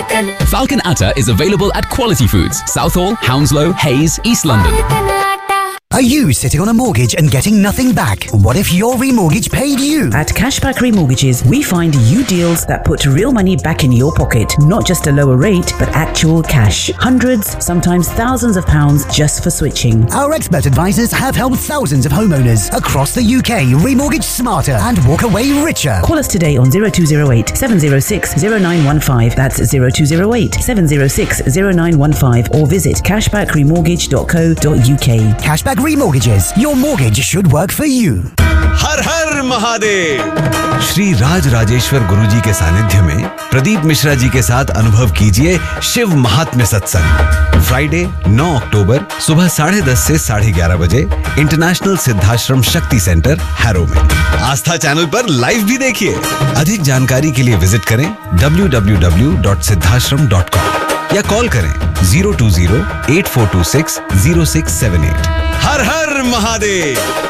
Falcon Atta is available at Quality Foods, Southall, Hounslow, Hayes, East London. Are you sitting on a mortgage and getting nothing back? What if your remortgage paid you? At Cashback Remortgages, we find you deals that put real money back in your pocket. Not just a lower rate, but actual cash. Hundreds, sometimes thousands of pounds just for switching. Our expert advisors have helped thousands of homeowners across the UK remortgage smarter and walk away richer. Call us today on 0208 706 0915. That's 0208 706 0915 or visit cashbackremortgage.co.uk. Cashback Remortgages. Your mortgage should work for you. हर हर महादेव। श्री राज राजेश्वर गुरुजी के सानिध्य में प्रदीप मिश्रा जी के साथ अनुभव कीजिए शिव महात्म्य सत्संग। Friday 9 अक्टूबर सुबह 10:30 से 11:30 बजे इंटरनेशनल सिद्धाश्रम शक्ति सेंटर हैरो में। आस्था चैनल पर लाइव भी देखिए। अधिक जानकारी के लिए विजिट करें www.siddhashram.com या कॉल करें 020-8426-0678। हर हर महादेव।